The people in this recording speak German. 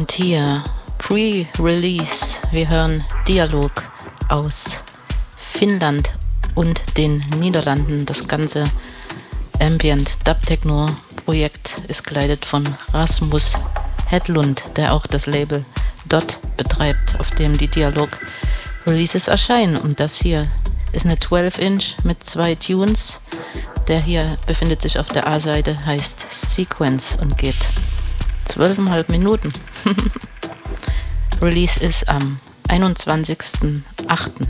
Und hier Pre-Release. Wir hören Dialog aus Finnland und den Niederlanden. Das ganze Ambient Dub Techno Projekt ist geleitet von Rasmus Hedlund, der auch das Label Dot betreibt, auf dem die Dialog Releases erscheinen. Und das hier ist eine 12-Inch mit 2 Tunes. Der hier befindet sich auf der A-Seite, heißt Sequence und geht 12,5 Minuten. Release ist am 21.08.